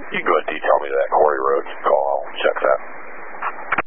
You can go ahead and detail me that,